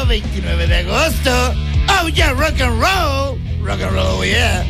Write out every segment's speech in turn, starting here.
29 de agosto. Oh yeah, rock and roll. Rock and roll, yeah.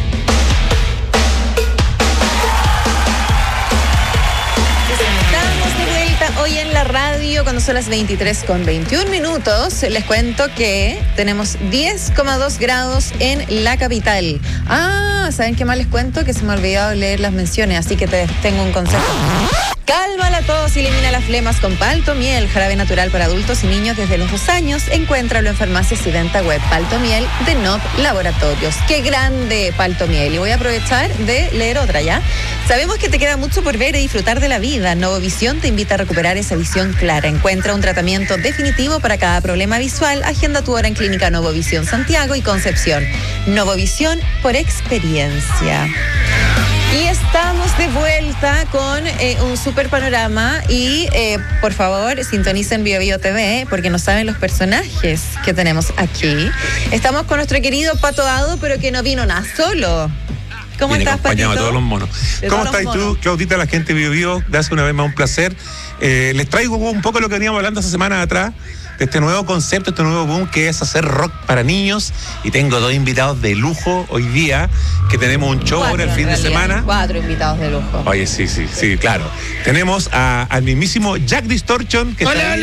Estamos de vuelta hoy en la radio cuando son las 23:21. Les cuento que tenemos 10,2 grados en la capital. ¿Saben qué más les cuento? Que se me ha olvidado leer las menciones, así que te tengo un consejo. Calma la tos y elimina las flemas con Paltomiel, jarabe natural para adultos y niños desde los 2 años. Encuéntralo en farmacias y venta web. Paltomiel de NOP Laboratorios. ¡Qué grande Paltomiel! Y voy a aprovechar de leer otra, ¿ya? Sabemos que te queda mucho por ver y disfrutar de la vida. Novovisión te invita a recuperar esa visión clara. Encuentra un tratamiento definitivo para cada problema visual. Agenda tu hora en Clínica Novovisión Santiago y Concepción. Novovisión por experiencia. Y estamos de vuelta con un super panorama y por favor sintonicen Bio Bio TV porque no saben los personajes que tenemos aquí. Estamos con nuestro querido Pato Dado, pero que no vino nada solo. ¿Cómo estás, Patito? Acompañado de todos los monos. ¿Cómo estás tú, Claudita, la gente de Bio Bio? Gracias una vez más, un placer. Les traigo un poco lo que veníamos hablando hace semanas atrás, de este nuevo concepto, este nuevo boom que es hacer rock para niños. Y tengo 2 invitados de lujo hoy día, que tenemos un show ahora el fin de semana. 4 invitados de lujo. Oye, sí, claro. Tenemos al mismísimo Jack Distortion. Que ¡Hola!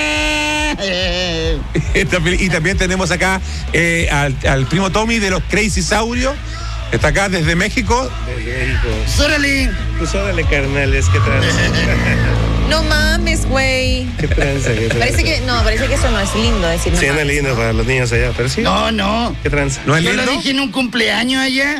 Y también tenemos acá al primo Tommy de los Crazy Saurio. Está acá desde México. ¡Sórale! Pues órale, carnales, ¿qué tranza? No mames, güey. ¿Qué tranza? Parece que eso no es lindo decir no Sí, no mames, es lindo para los niños allá, pero sí. No. ¿Qué tranza? ¿No es Yo lindo? lo dije en un cumpleaños allá.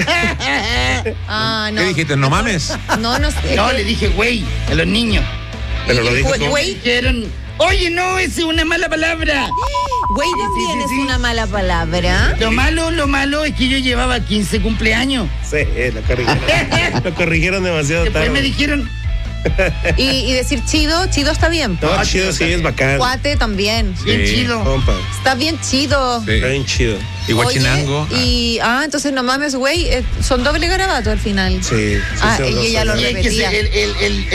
No. ¿Qué dijiste? ¿No mames? No sé. No, le dije güey a los niños. Pero lo dijo tú. Güey, Dijeron, oye, no, esa es una mala palabra. güey también sí, es sí. una mala palabra. Lo malo es que yo llevaba 15 cumpleaños. Sí, lo corrigieron. Lo corrigieron demasiado Después tarde. me dijeron, Y decir chido está bien. No, chido, sí, es bacán. Cuate también. bien Sí. chido. Compa, Está bien chido. Sí. está bien chido. Y Huachinango. Oye, entonces no mames, güey, son doble garabato al final. Sí. Y ella lo Y es que repetía. el